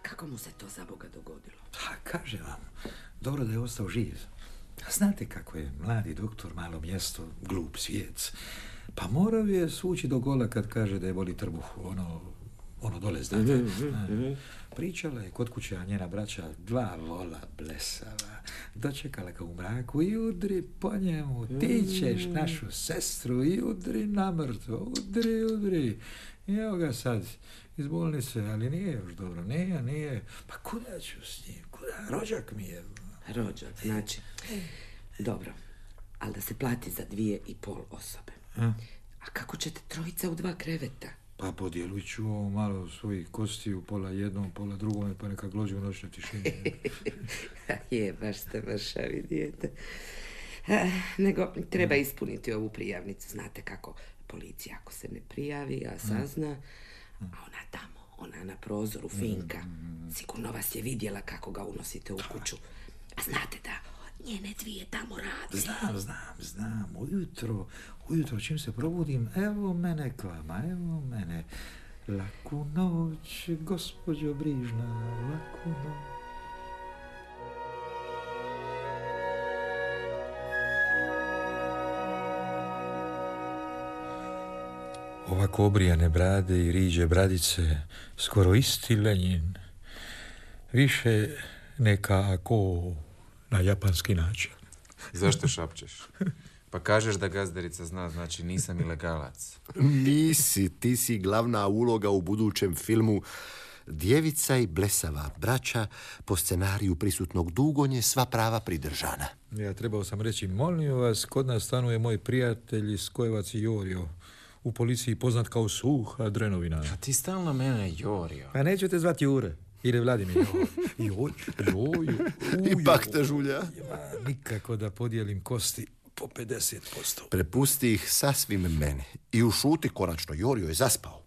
kako mu se to za Boga dogodilo? Kaže vam, dobro da je ostao živ. Znate kako je mladi doktor, malo mjesto, glup svijet. Pa morao je svući do gola kad kaže da je voli trbuh, ono dole, znate. Pričala je kod kuće, a njena braća 2 vola blesava. Dočekala ga u mraku i udri po njemu. Ti ćeš našu sestru i udri namrtvo. Udri. I evo ga sad iz bolnice, ali nije još dobro. Nije. Pa kuda ću s njim? Kuda? Rođak mi je. Rođak, znači. Dobro, ali da se plati za 2,5 osobe. A kako ćete 3 u 2 kreveta? Pa podijelit ću malo svojih kostiju, pola jednom, pola drugom, pa neka glođu u noćnoj tišini. Je, baš ste mršavi, dijete. Nego treba ispuniti ovu prijavnicu. Znate kako policija ako se ne prijavi, a sazna, a ona tamo, ona na prozoru, Finka, sigurno vas je vidjela kako ga unosite u kuću. A znate da njene 2 tamo rade. Znam. Ujutro čim se probudim, evo mene k vama, evo mene. Laku noć, gospođo brižna, laku noć. Ovako obrijane brade i riđe bradice, skoro isti Lenjin. Više neka ako na japanski način. Zašto šapčeš? Pa kažeš da gazdarica zna, znači nisam ilegalac. Nisi, ti si glavna uloga u budućem filmu Djevica i blesava braća, po scenariju prisutnog Dugonje, sva prava pridržana. Ja trebao sam reći, molim vas, kod nas stanuje moj prijatelj Skojevac Jorio, u policiji poznat kao suha drenovina. Pa ti stalno mene Jorio. Pa neću te zvati Jure. Ili Vladimir. Ipak te žulja. Nikako da podijelim kosti po 50%. Prepusti ih sasvim meni. I ušuti konačno, Jorio je zaspao.